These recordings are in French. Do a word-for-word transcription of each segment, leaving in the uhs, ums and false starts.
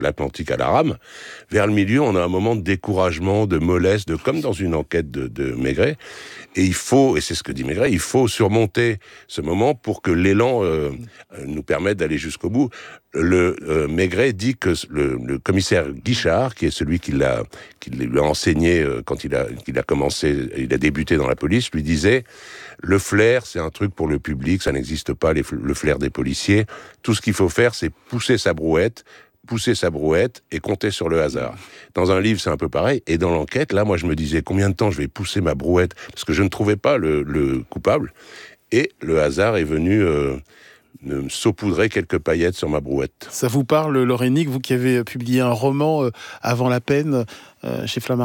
l'Atlantique à la rame. Vers le milieu, on a un moment de découragement, de mollesse, de comme dans une enquête de, de Maigret. Et il faut, et c'est ce que dit Maigret, il faut surmonter ce moment pour que l'élan euh, nous permette d'aller jusqu'au bout. Le euh, Maigret dit que le, le commissaire Guichard, qui est celui qui l'a, qui lui a enseigné euh, quand il a, qu'il a commencé, il a débuté dans la police, lui disait le flair, c'est un truc pour le public, ça n'existe pas les, le flair des policiers. Tout ce qu'il faut faire, c'est pousser sa brouette. pousser sa brouette et compter sur le hasard. Dans un livre, c'est un peu pareil. Et dans l'enquête, là, moi, je me disais combien de temps je vais pousser ma brouette parce que je ne trouvais pas le, le coupable. Et le hasard est venu euh, me saupoudrer quelques paillettes sur ma brouette. Ça vous parle, Laure Hennig, vous qui avez publié un roman euh, avant la peine euh, chez Flammarion ?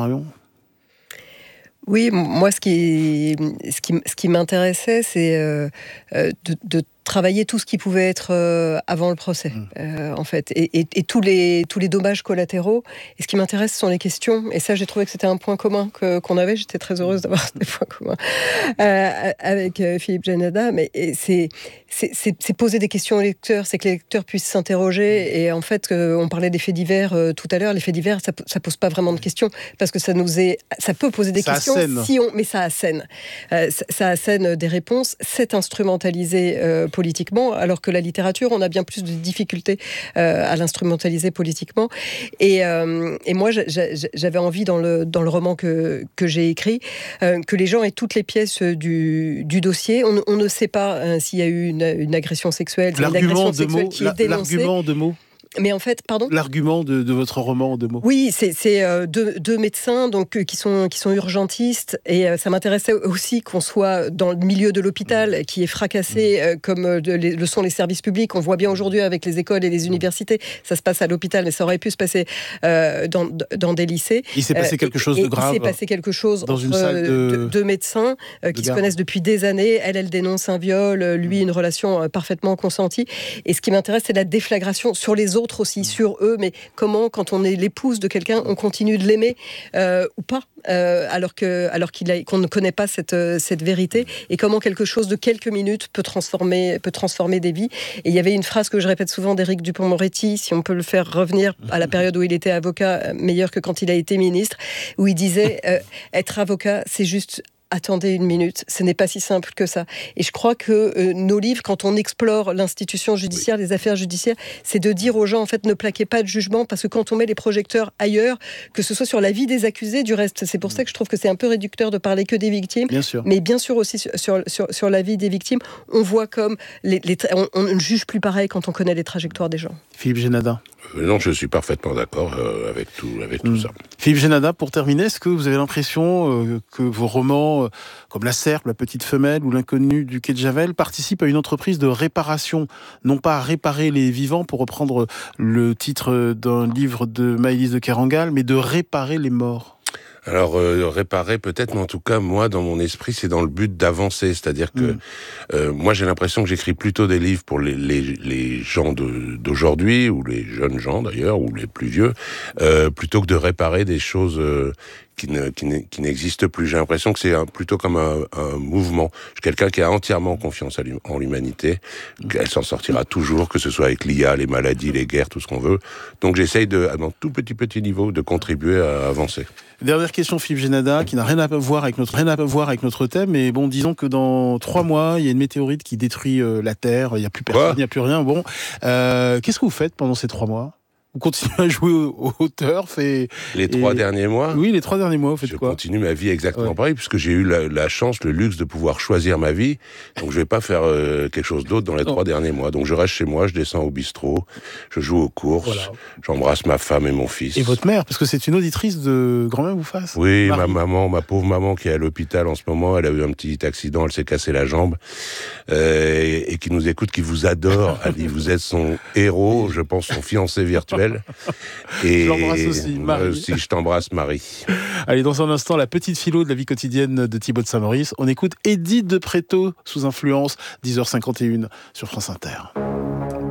Oui, moi, ce qui, ce qui, ce qui m'intéressait, c'est euh, de, de travailler tout ce qui pouvait être euh, avant le procès, mmh. euh, en fait, et, et, et tous les tous les dommages collatéraux. Et ce qui m'intéresse, ce sont les questions. Et ça, j'ai trouvé que c'était un point commun que, qu'on avait. J'étais très heureuse d'avoir des points communs euh, avec euh, Philippe Genada. Mais c'est, c'est c'est c'est poser des questions aux lecteurs, c'est que les lecteurs puissent s'interroger. Et en fait, euh, on parlait des faits divers euh, tout à l'heure. Les faits divers, ça ça pose pas vraiment de questions parce que ça nous est, ça peut poser des ça questions assène. si on, mais ça assène, euh, ça, ça assène des réponses. C'est instrumentalisé euh, politiquement, alors que la littérature, on a bien plus de difficultés euh, à l'instrumentaliser politiquement. Et, euh, et moi, j'avais envie, dans le, dans le roman que, que j'ai écrit, euh, que les gens aient toutes les pièces du, du dossier. On, on ne sait pas hein, s'il y a eu une, une agression sexuelle, l'argument une agression sexuelle mots, qui est dénoncée. L'argument de mots. Mais en fait, pardon ? L'argument de, de votre roman en deux mots. Oui, c'est, c'est euh, deux, deux médecins donc, euh, qui, sont, qui sont urgentistes. Et euh, ça m'intéressait aussi qu'on soit dans le milieu de l'hôpital, qui est fracassé, euh, comme euh, de, les, le sont les services publics. On voit bien aujourd'hui avec les écoles et les universités. Ça se passe à l'hôpital, mais ça aurait pu se passer euh, dans, dans des lycées. Il s'est passé quelque chose euh, de grave. Il s'est passé quelque chose dans entre une salle de... deux médecins euh, qui se connaissent depuis des années. Elle, elle dénonce un viol, lui, une relation euh, parfaitement consentie. Et ce qui m'intéresse, c'est la déflagration sur les autres aussi, sur eux. Mais comment, quand on est l'épouse de quelqu'un, on continue de l'aimer euh, ou pas, euh, alors, que, alors qu'il a, qu'on ne connaît pas cette, cette vérité, et comment quelque chose de quelques minutes peut transformer, peut transformer des vies. Et il y avait une phrase que je répète souvent d'Éric Dupond-Moretti, si on peut le faire revenir à la période où il était avocat, meilleur que quand il a été ministre, où il disait euh, « Être avocat, c'est juste... » Attendez une minute, ce n'est pas si simple que ça. Et je crois que euh, nos livres, quand on explore l'institution judiciaire, oui. les affaires judiciaires, c'est de dire aux gens, en fait, ne plaquez pas de jugement, parce que quand on met les projecteurs ailleurs, que ce soit sur la vie des accusés, du reste, c'est pour ça que je trouve que c'est un peu réducteur de parler que des victimes, bien sûr. Mais bien sûr aussi sur, sur, sur, sur la vie des victimes, on voit comme, les, les, on, on ne juge plus pareil quand on connaît les trajectoires des gens. Philippe Genada. Euh, non, je suis parfaitement d'accord euh, avec tout, avec tout mmh. ça. Philippe Genada, pour terminer, est-ce que vous avez l'impression euh, que vos romans, euh, comme La Serpe, La Petite Femelle ou L'Inconnu du Quai de Javel, participent à une entreprise de réparation, non pas à réparer les vivants, pour reprendre le titre d'un livre de Maëlys de Kerangal, mais de réparer les morts? Alors, euh, réparer peut-être, mais en tout cas, moi, dans mon esprit, c'est dans le but d'avancer. C'est-à-dire que mmh. euh, moi, j'ai l'impression que j'écris plutôt des livres pour les, les, les gens de, d'aujourd'hui, ou les jeunes gens d'ailleurs, ou les plus vieux, euh, plutôt que de réparer des choses euh, qui, ne, qui, ne, qui n'existent plus. J'ai l'impression que c'est un, plutôt comme un, un mouvement. Je suis quelqu'un qui a entièrement confiance en l'humanité, qu'elle s'en sortira toujours, que ce soit avec l'I A, les maladies, les guerres, tout ce qu'on veut. Donc j'essaye, de, à mon tout petit petit niveau, de contribuer à avancer. Dernière question, Philippe Genada, qui n'a rien à voir avec notre rien à voir avec notre thème, mais bon, disons que dans trois mois, il y a une météorite qui détruit euh, la Terre, il n'y a plus personne, il n'y a plus rien. Bon, euh, qu'est-ce que vous faites pendant ces trois mois ? Vous continuez à jouer au, au turf et... Les et... trois derniers mois ? Oui, les trois derniers mois, vous faites je quoi ? Je continue ma vie exactement ouais. pareil, puisque j'ai eu la, la chance, le luxe de pouvoir choisir ma vie. Donc je vais pas faire euh, quelque chose d'autre dans les non. trois derniers mois. Donc je reste chez moi, je descends au bistrot, je joue aux courses, voilà. J'embrasse ma femme et mon fils. Et votre mère, parce que c'est une auditrice de Grand-Mère vous fasse. Oui, Marie. ma maman, ma pauvre maman qui est à l'hôpital en ce moment, elle a eu un petit accident, elle s'est cassé la jambe, euh, et, et qui nous écoute, qui vous adore. Elle dit, vous êtes son héros, je pense son fiancé virtuel. Et je l'embrasse aussi, Marie. aussi, je t'embrasse, Marie. Allez, dans un instant, la petite philo de la vie quotidienne de Thibaut de Saint-Maurice. On écoute Edith de Préto sous influence, dix heures cinquante et une sur France Inter.